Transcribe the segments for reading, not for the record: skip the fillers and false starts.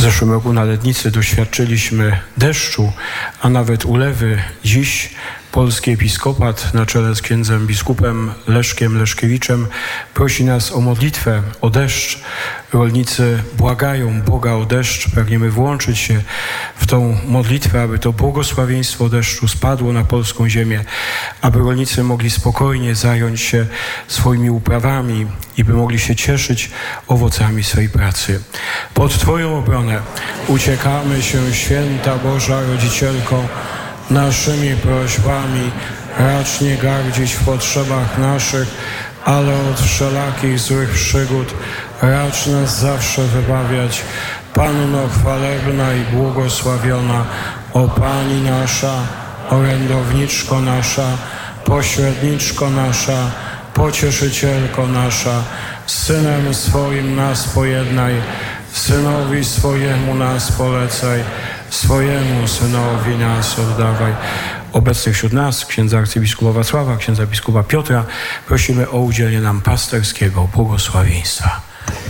zeszłym roku na Lednicy doświadczyliśmy deszczu, a nawet ulewy. Dziś polski episkopat na czele z księdzem biskupem Leszkiem Leszkiewiczem prosi nas o modlitwę, o deszcz. Rolnicy błagają Boga o deszcz. Pragniemy włączyć się w tą modlitwę, aby to błogosławieństwo deszczu spadło na polską ziemię, aby rolnicy mogli spokojnie zająć się swoimi uprawami i by mogli się cieszyć owocami swej pracy. Pod Twoją obronę uciekamy się, Święta Boża Rodzicielko, naszymi prośbami. Racz nie gardzić w potrzebach naszych, ale od wszelakich złych przygód racz nas zawsze wybawiać. Panno chwalebna i błogosławiona, o Pani nasza, orędowniczko nasza, pośredniczko nasza, pocieszycielko nasza, z Synem swoim nas pojednaj, Synowi swojemu nas polecaj, swojemu Synowi nas oddawaj. Obecnych wśród nas księdza arcybiskupa Wacława, księdza biskupa Piotra prosimy o udzielenie nam pasterskiego błogosławieństwa.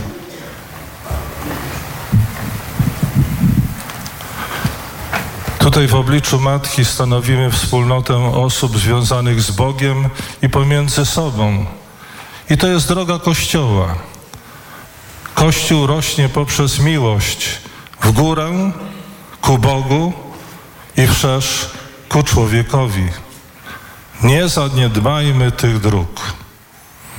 Tutaj w obliczu Matki stanowimy wspólnotę osób związanych z Bogiem i pomiędzy sobą. I to jest droga Kościoła. Kościół rośnie poprzez miłość w górę, ku Bogu i wszerz ku człowiekowi. Nie zaniedbajmy tych dróg.